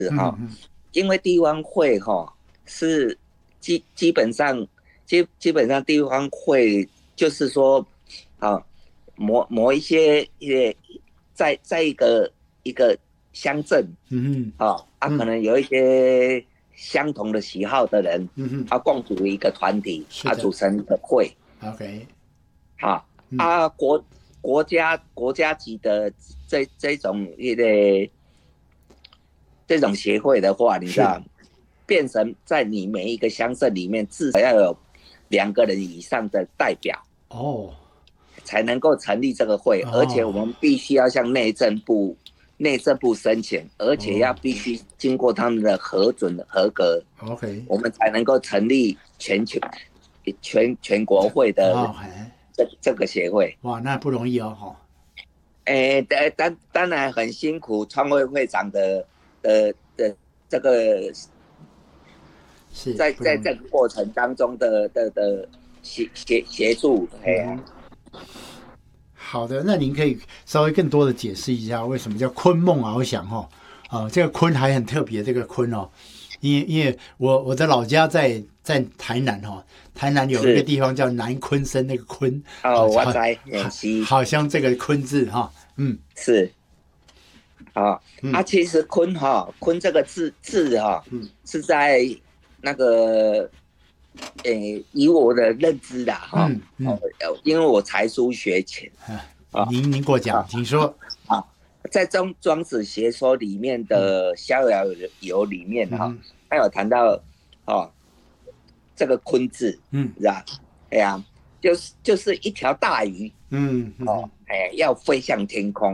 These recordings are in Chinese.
哈，因为地方会哈是基本上地方会就是说啊某一些在一个乡镇，可能有一些相同的喜好的人，共组一个团体，组成一个会。 OK， 好，国家级的这种协会的话，你知道，变成在你每一个乡镇里面至少要有2个人以上的代表，才能够成立这个会，而且我们必须要向内政部申请，而且要必须经过他们的核准合格，OK， 我们才能够成立全国会的这个协会。 哇，那不容易哦， 当然很辛苦，创会会长的这个在这个过程当中的协助， 好的，那您可以稍微更多的解释一下为什么叫昆梦翱翔这个昆还很特别，这个昆因为我的老家在台南台南有一个地方叫南昆生，那个昆我在好像这个昆字是其实昆这个字是在那个以我的认知的因为我才疏学浅您过讲，请说。 在庄子学说里面的逍遥游里面他有谈到这个昆字，是吧？就是一条大鱼，要飞向天空。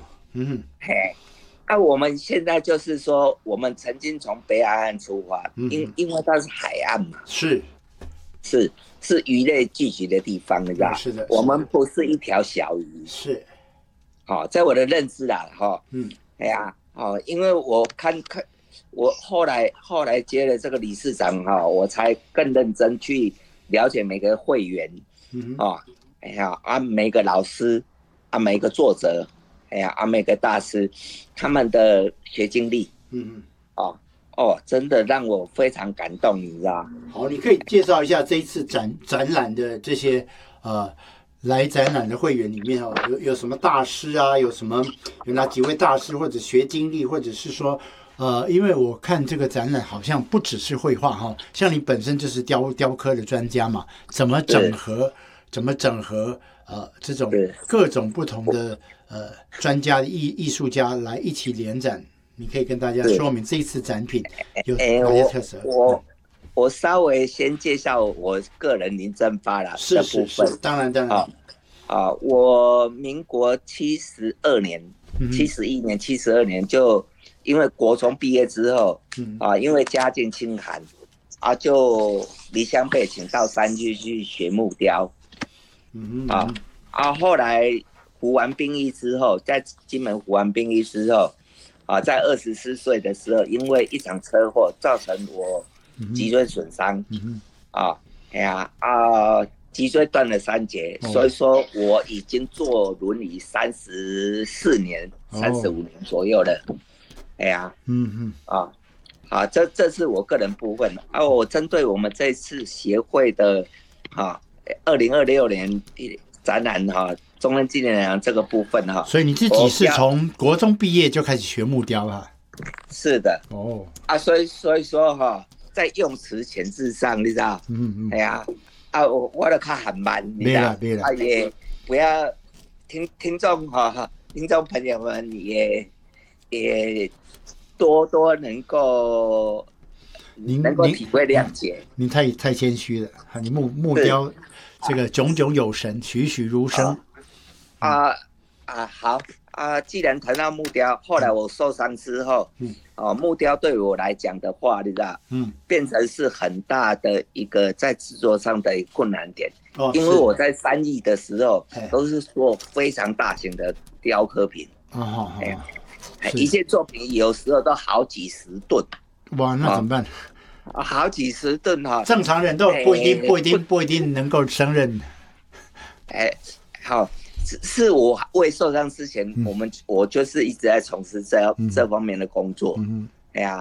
我们现在就是说，我们曾经从北海岸出发，因为它是海岸嘛，是鱼类聚集的地方，你知道？ 是的， 我们不是一条小鱼。 是。 在我的认知啦，因为我我后来接了这个理事长我才更认真去了解每个会员，每个老师每个作者，每个大师他们的学经历，真的让我非常感动，你知道？ 好，你可以介绍一下这一次展览的这些来展览的会员里面有什么大师啊？有哪几位大师或者学经历，或者是说因为我看这个展览好像不只是绘画像你本身就是雕刻的专家嘛，怎么整合这种各种不同的专家艺术家来一起联展，你可以跟大家说明这一次展品有哪些特色？ 我稍微先介绍我个人林正发啦的部分。 是，当然。 我民国71年、72年就因为国中毕业之后，因为家境清寒，就离乡背井到山区去学木雕，后来服完兵役之后，在金门服完兵役之后，在24岁的时候，因为一场车祸造成我脊椎损伤，脊椎断了3节，所以说我已经坐轮椅34年、35年左右了。这是我个人部分。我针对我们这次协会的2026年展览中正纪念堂这个部分所以你自己是从国中毕业就开始学木雕了？ 是的。所以说在用词遣字上，你知道？我都较很慢，你知道？也不要听众朋友们也多能够体会谅解。 您太谦虚了，你木雕这个炯炯有神，栩栩如生。 好既然谈到木雕，后来我受伤之后，木雕对我来讲的话，你知道，变成是很大的一个在制作上的困难点。因为我在3亿的时候都是做非常大型的雕刻品，一件作品有时候都好几十吨。 哇，那怎么办？ 好几十吨正常人都不一定能够胜任。 好。是我未受伤之前，我就是一直在从事这方面的工作。